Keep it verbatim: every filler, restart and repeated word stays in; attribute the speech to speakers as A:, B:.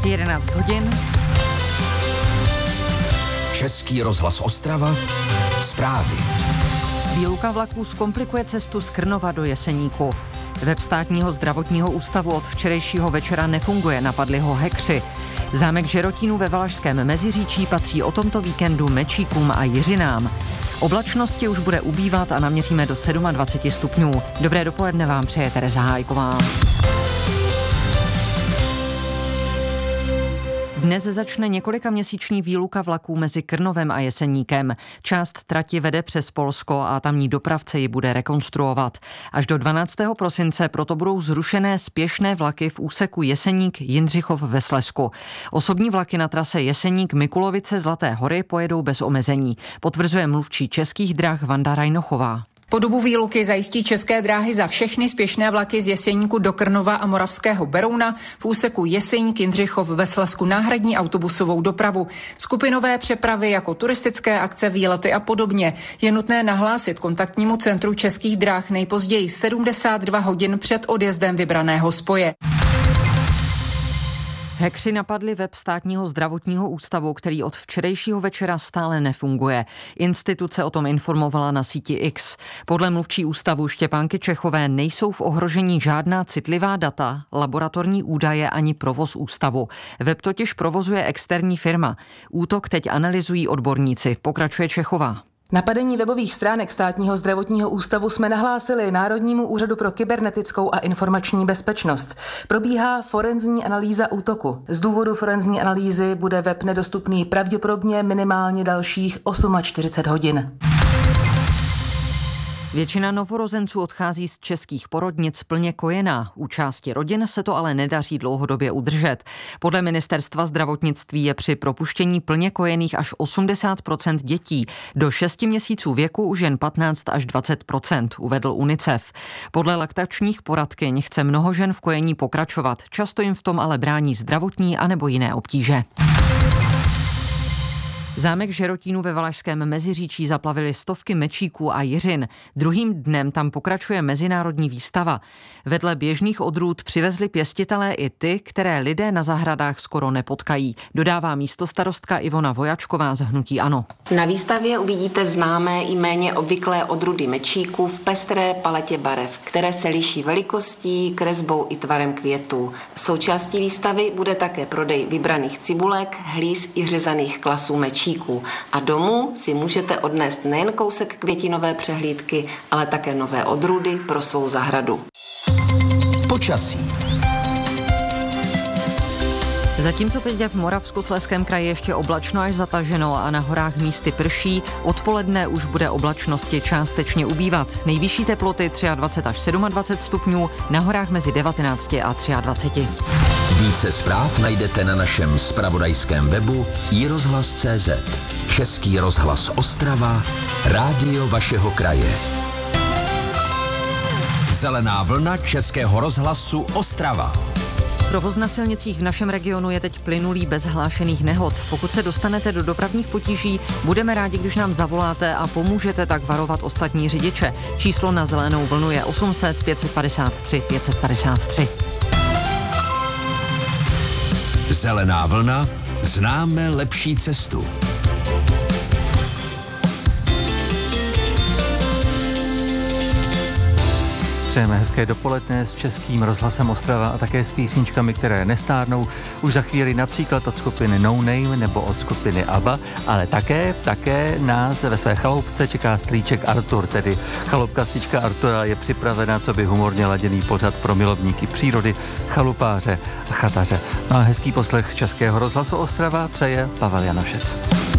A: jedenáct hodin.
B: Český rozhlas Ostrava, zprávy.
A: Výluka vlaků zkomplikuje cestu z Krnova do Jeseníku. Web Státního zdravotního ústavu od včerejšího večera nefunguje, napadli ho hackři. Zámek Žerotínu ve Valašském Meziříčí patří o tomto víkendu Mečíkům a Jiřinám. Oblačnosti už bude ubývat a naměříme do dvacet sedm stupňů. Dobré dopoledne vám přeje Tereza Hájková. Dnes začne několikaměsíční výluka vlaků mezi Krnovem a Jeseníkem. Část trati vede přes Polsko a tamní dopravce ji bude rekonstruovat. Až do dvanáctého prosince proto budou zrušené spěšné vlaky v úseku Jeseník-Jindřichov ve Slezsku. Osobní vlaky na trase Jeseník-Mikulovice-Zlaté Hory pojedou bez omezení, potvrzuje mluvčí Českých drah Vanda Rajnochová.
C: Po dobu výluky zajistí České dráhy za všechny spěšné vlaky z Jeseníku do Krnova a Moravského Berouna v úseku Jeseník-Jindřichov ve Slezsku náhradní autobusovou dopravu. Skupinové přepravy jako turistické akce, výlety a podobně je nutné nahlásit kontaktnímu centru Českých dráh nejpozději sedmdesát dva hodin před odjezdem vybraného spoje.
A: Hackři napadli web Státního zdravotního ústavu, který od včerejšího večera stále nefunguje. Instituce o tom informovala na síti X. Podle mluvčí ústavu Štěpánky Čechové nejsou v ohrožení žádná citlivá data, laboratorní údaje ani provoz ústavu. Web totiž provozuje externí firma. Útok teď analyzují odborníci, pokračuje Čechová.
D: Napadení webových stránek Státního zdravotního ústavu jsme nahlásili Národnímu úřadu pro kybernetickou a informační bezpečnost. Probíhá forenzní analýza útoku. Z důvodu forenzní analýzy bude web nedostupný pravděpodobně minimálně dalších čtyřicet osm hodin.
A: Většina novorozenců odchází z českých porodnic plně kojená. U části rodin se to ale nedaří dlouhodobě udržet. Podle ministerstva zdravotnictví je při propuštění plně kojených až osmdesát procent dětí. Do šesti měsíců věku už jen patnáct až dvacet procent, uvedl UNICEF. Podle laktačních poradkyň chce mnoho žen v kojení pokračovat. Často jim v tom ale brání zdravotní anebo jiné obtíže. Zámek Žerotínu ve Valašském Meziříčí zaplavili stovky mečíků a jiřin. Druhým dnem tam pokračuje mezinárodní výstava. Vedle běžných odrůd přivezli pěstitelé i ty, které lidé na zahradách skoro nepotkají, dodává místostarostka Ivona Vojačková z hnutí ANO.
E: Na výstavě uvidíte známé i méně obvyklé odrůdy mečíků v pestré paletě barev, které se liší velikostí, kresbou i tvarem květů. Součástí výstavy bude také prodej vybraných cibulek, hlíz i řezaných klasů mečíků. A domů si můžete odnést nejen kousek květinové přehlídky, ale také nové odrůdy pro svou zahradu.
B: Počasí.
A: Zatímco teď je v Moravskoslezském kraji ještě oblačno až zataženo a na horách místy prší, odpoledne už bude oblačnosti částečně ubývat. Nejvyšší teploty dvacet tři až dvacet sedm stupňů, na horách mezi devatenáct a dvacet tři.
B: Více zpráv najdete na našem zpravodajském webu i rozhlas tečka cé zet. Český rozhlas Ostrava, rádio vašeho kraje. Zelená vlna Českého rozhlasu Ostrava.
A: Provoz na silnicích v našem regionu je teď plynulý bez hlášených nehod. Pokud se dostanete do dopravních potíží, budeme rádi, když nám zavoláte a pomůžete tak varovat ostatní řidiče. Číslo na zelenou vlnu je osm set pět set padesát tři pět set padesát tři.
B: Zelená vlna, známe lepší cestu.
F: Přejeme hezké dopoledne s Českým rozhlasem Ostrava a také s písničkami, které nestárnou. Už za chvíli například od skupiny No Name nebo od skupiny ABBA, ale také, také nás ve své chaloupce čeká strýček Artur, tedy chalupkastička Artura je připravena, co by humorně laděný pořad pro milovníky přírody, chalupáře a chataře. No a hezký poslech Českého rozhlasu Ostrava přeje Pavel Janošec.